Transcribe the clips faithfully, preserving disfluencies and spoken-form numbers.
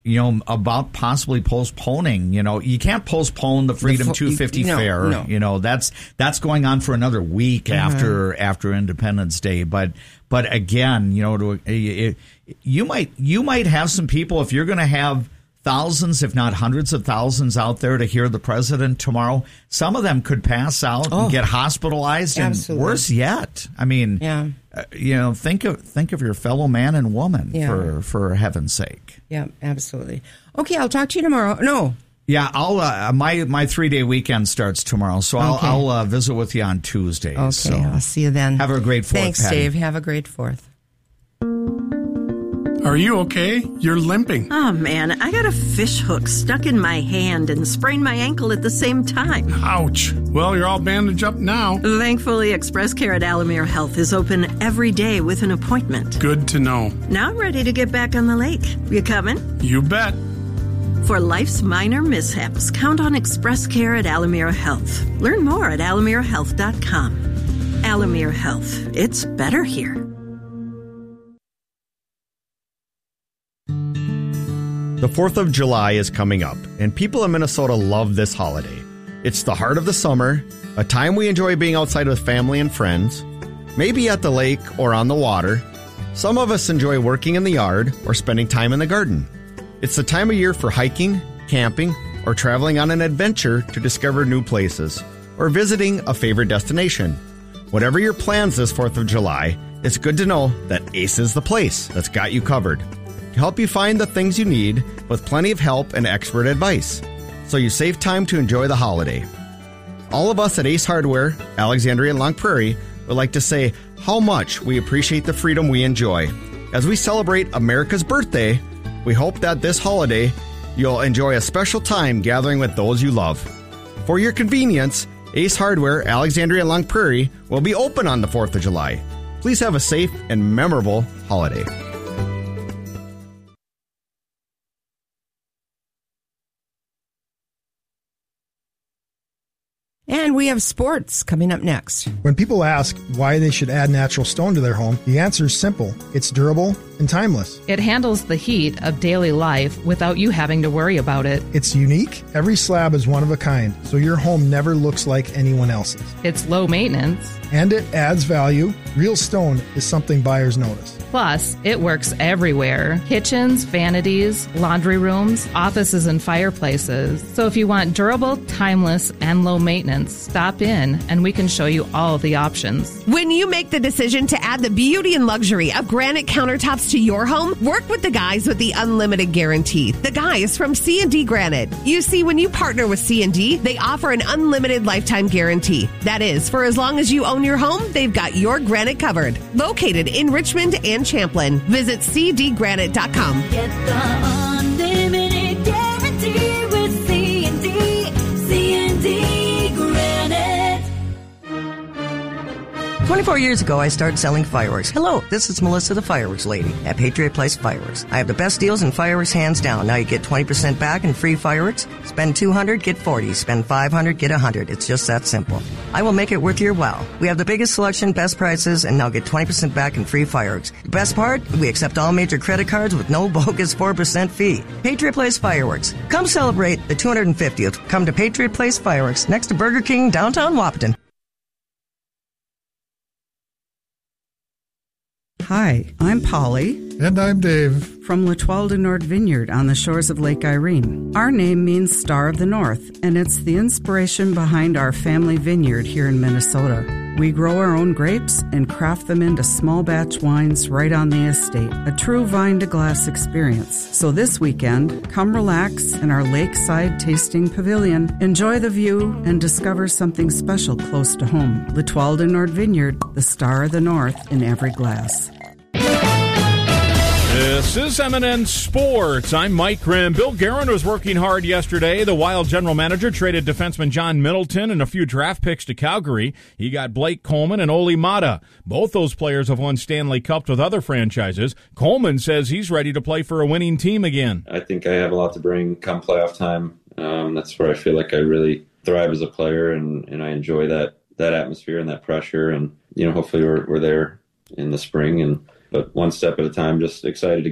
you know, about possibly postponing. You know, you can't postpone the Freedom the fo- two fifty no, Fair. No. You know, that's that's going on for another week mm-hmm. after after Independence Day. But but again, you know, to, it, you might you might have some people, if you're going to have thousands, if not hundreds of thousands out there to hear the president tomorrow, some of them could pass out oh, and get hospitalized. Absolutely. And worse yet, I mean, yeah. uh, you know, think of think of your fellow man and woman yeah. for, for heaven's sake. Yeah, absolutely. Okay, I'll talk to you tomorrow. No. Yeah, I'll. Uh, my my three day weekend starts tomorrow, so I'll, okay. I'll uh, visit with you on Tuesday. Okay, so I'll see you then. Have a great Fourth. Thanks, Patty. Dave. Have a great Fourth. Are you okay? You're limping. Oh, man, I got a fish hook stuck in my hand and sprained my ankle at the same time. Ouch. Well, you're all bandaged up now. Thankfully, Express Care at Alamere Health is open every day with an appointment. Good to know. Now I'm ready to get back on the lake. You coming? You bet. For life's minor mishaps, count on Express Care at Alamere Health. Learn more at alamere health dot com. Alamere Health. It's better here. The fourth of July is coming up, and people in Minnesota love this holiday. It's the heart of the summer, a time we enjoy being outside with family and friends, maybe at the lake or on the water. Some of us enjoy working in the yard or spending time in the garden. It's the time of year for hiking, camping, or traveling on an adventure to discover new places, or visiting a favorite destination. Whatever your plans this fourth of July, it's good to know that Ace is the place that's got you covered to help you find the things you need with plenty of help and expert advice, so you save time to enjoy the holiday. All of us at Ace Hardware, Alexandria and Long Prairie, would like to say how much we appreciate the freedom we enjoy. As we celebrate America's birthday, we hope that this holiday you'll enjoy a special time gathering with those you love. For your convenience, Ace Hardware, Alexandria and Long Prairie will be open on the fourth of July. Please have a safe and memorable holiday. And we have sports coming up next. When people ask why they should add natural stone to their home, the answer is simple. It's durable and timeless. It handles the heat of daily life without you having to worry about it. It's unique. Every slab is one of a kind, so your home never looks like anyone else's. It's low maintenance. And it adds value. Real stone is something buyers notice. Plus, it works everywhere. Kitchens, vanities, laundry rooms, offices, and fireplaces. So if you want durable, timeless, and low maintenance, stop in and we can show you all the options. When you make the decision to add the beauty and luxury of granite countertops to your home, work with the guys with the unlimited guarantee. The guys from C and D Granite. You see, when you partner with C and D, they offer an unlimited lifetime guarantee. That is, for as long as you own your home, they've got your granite covered. Located in Richmond and Champlin. Visit c d granite dot com. Get the unlimited guarantee with C and D. C and D Granite. twenty-four years ago, I started selling fireworks. Hello, this is Melissa, the fireworks lady at Patriot Place Fireworks. I have the best deals in fireworks, hands down. Now you get twenty percent back in free fireworks. Spend two hundred dollars, get forty dollars. Spend five hundred dollars, get one hundred dollars. It's just that simple. I will make it worth your while. We have the biggest selection, best prices, and now get twenty percent back in free fireworks. The best part, we accept all major credit cards with no bogus four percent fee. Patriot Place Fireworks. Come celebrate the two hundred fiftieth. Come to Patriot Place Fireworks next to Burger King, downtown Wahpeton. Hi, I'm Polly. And I'm Dave. From La Toile du Nord Vineyard on the shores of Lake Irene. Our name means Star of the North, and it's the inspiration behind our family vineyard here in Minnesota. We grow our own grapes and craft them into small batch wines right on the estate, a true vine-to-glass experience. So this weekend, come relax in our lakeside tasting pavilion, enjoy the view, and discover something special close to home. La Toile du Nord Vineyard, the Star of the North in every glass. This is M and N Sports. I'm Mike Grimm. Bill Guerin was working hard yesterday. The Wild general manager traded defenseman John Middleton and a few draft picks to Calgary. He got Blake Coleman and Ole Mata. Both those players have won Stanley Cups with other franchises. Coleman says he's ready to play for a winning team again. I think I have a lot to bring come playoff time. Um, that's where I feel like I really thrive as a player, and, and I enjoy that that atmosphere and that pressure. And, you know, hopefully we're, we're there in the spring, and but one step at a time, just excited to get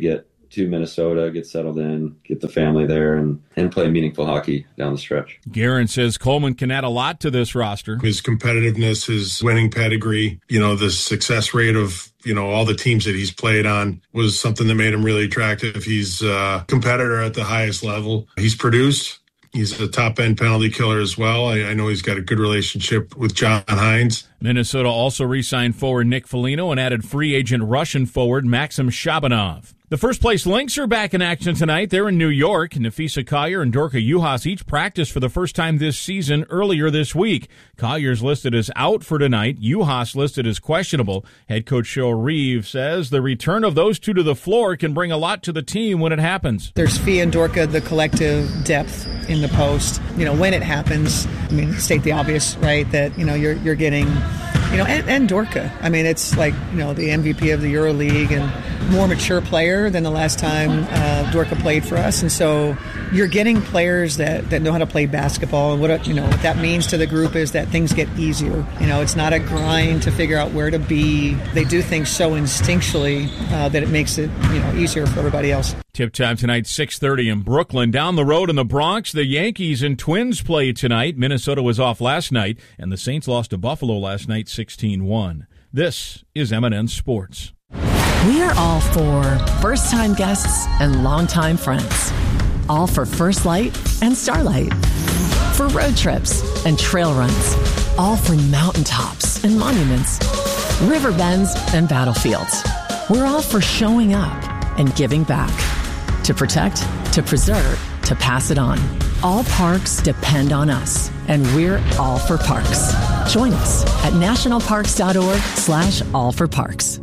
to Minnesota, get settled in, get the family there, and, and play meaningful hockey down the stretch. Guerin says Coleman can add a lot to this roster. His competitiveness, his winning pedigree, you know, the success rate of, you know, all the teams that he's played on was something that made him really attractive. He's a competitor at the highest level. He's produced. He's a top-end penalty killer as well. I, I know he's got a good relationship with John Hines. Minnesota also re-signed forward Nick Foligno and added free agent Russian forward Maxim Shabanov. The first-place Lynx are back in action tonight. They're in New York. Nafisa Collier and Dorka Juhas each practiced for the first time this season earlier this week. Collier's listed as out for tonight. Juhas listed as questionable. Head coach Cheryl Reeve says the return of those two to the floor can bring a lot to the team when it happens. There's Fee and Dorka, the collective depth in the post. You know, when it happens, I mean, state the obvious, right, that, you know, you're you're getting, you know, and, and Dorka. I mean, it's like, you know, the M V P of the EuroLeague and more mature player than the last time uh, Dorka played for us. And so you're getting players that, that know how to play basketball. And what, you know, what that means to the group is that things get easier. You know, it's not a grind to figure out where to be. They do things so instinctually uh, that it makes it, you know, easier for everybody else. Tip time tonight, six thirty in Brooklyn. Down the road in the Bronx, the Yankees and Twins play tonight. Minnesota was off last night, and the Saints lost to Buffalo last night sixteen one. This is M and N Sports. We are all for first-time guests and longtime friends. All for First Light and Starlight. For road trips and trail runs. All for mountaintops and monuments. River bends and battlefields. We're all for showing up and giving back. To protect, to preserve, to pass it on. All parks depend on us, and we're all for parks. Join us at nationalparks.org slash all for parks.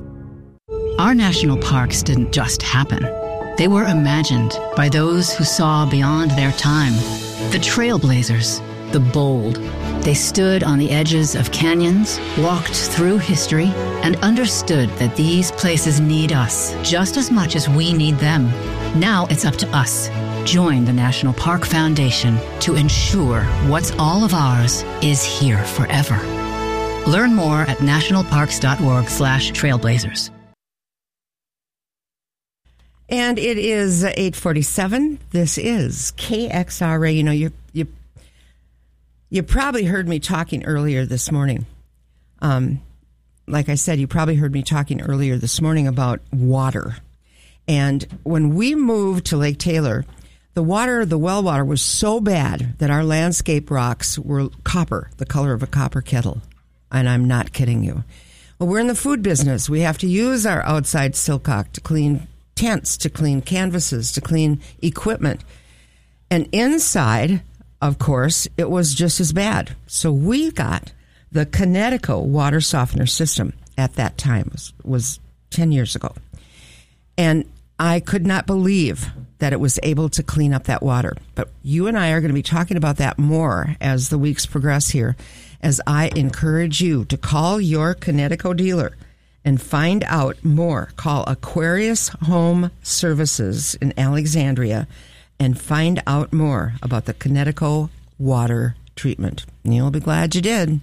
Our national parks didn't just happen. They were imagined by those who saw beyond their time. The trailblazers, the bold. They stood on the edges of canyons, walked through history, and understood that these places need us just as much as we need them. Now it's up to us. Join the National Park Foundation to ensure what's all of ours is here forever. Learn more at nationalparks.org slash trailblazers. And it is eight forty-seven. This is K X R A. You know, you you you probably heard me talking earlier this morning. Um, like I said, you probably heard me talking earlier this morning about water. And when we moved to Lake Taylor, the water, the well water was so bad that our landscape rocks were copper, the color of a copper kettle. And I'm not kidding you. Well, we're in the food business. We have to use our outside silcock to clean tents, to clean canvases, to clean equipment. And inside, of course, it was just as bad. So we got the Kinetico water softener system at that time. It was, was ten years ago. And I could not believe that it was able to clean up that water. But you and I are going to be talking about that more as the weeks progress here, as I encourage you to call your Kinetico dealer and find out more. Call Aquarius Home Services in Alexandria and find out more about the Kinetico water treatment. And you'll be glad you did.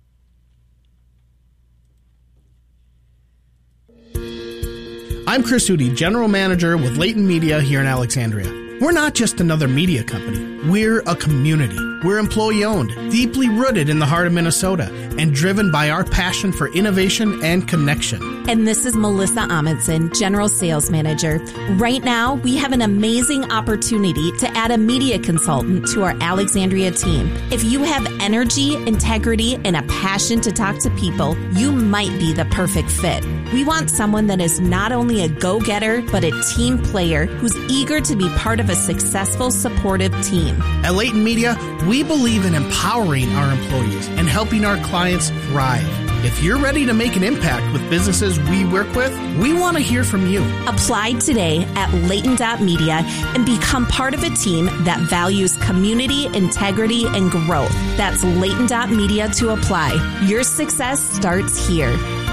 I'm Chris Udi, General Manager with Leighton Media here in Alexandria. We're not just another media company. We're a community. We're employee-owned, deeply rooted in the heart of Minnesota, and driven by our passion for innovation and connection. And this is Melissa Amundsen, General Sales Manager. Right now, we have an amazing opportunity to add a media consultant to our Alexandria team. If you have energy, integrity, and a passion to talk to people, you might be the perfect fit. We want someone that is not only a go-getter, but a team player who's eager to be part of a successful, supportive team. At Leighton Media, we believe in empowering our employees and helping our clients thrive. If you're ready to make an impact with businesses we work with, we want to hear from you. Apply today at Leighton dot media and become part of a team that values community, integrity, and growth. That's Leighton dot media to apply. Your success starts here.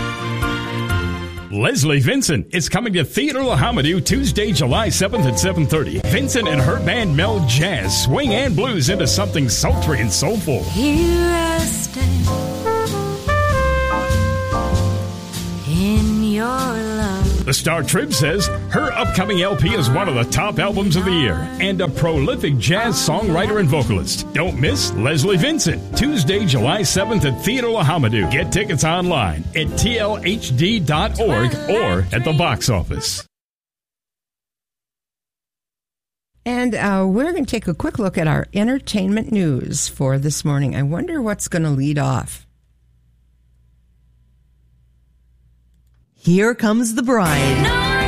Leslie Vincent is coming to Theater La Hamadou Tuesday, July seventh at seven thirty. Vincent and her band meld jazz, swing, and blues into something sultry and soulful. Here I stand in your love. The Star Trib says her upcoming L P is one of the top albums of the year and a prolific jazz songwriter and vocalist. Don't miss Leslie Vincent, Tuesday, July seventh at Theater La Hamadou. Get tickets online at T L H D dot org or at the box office. And uh, we're going to take a quick look at our entertainment news for this morning. I wonder what's going to lead off. Here comes the bride.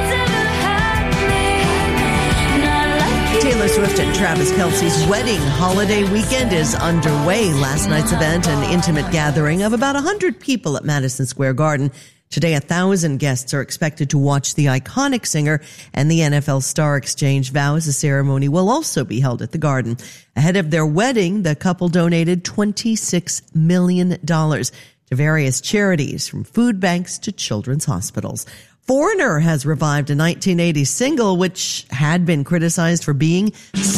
Taylor Swift and Travis Kelce's wedding holiday weekend is underway. Last night's event, an intimate gathering of about one hundred people at Madison Square Garden. Today, a thousand guests are expected to watch the iconic singer and the N F L star exchange vows. The ceremony will also be held at the Garden. Ahead of their wedding, the couple donated twenty-six million dollars to various charities, from food banks to children's hospitals. Foreigner has revived a nineteen eighties single which had been criticized for being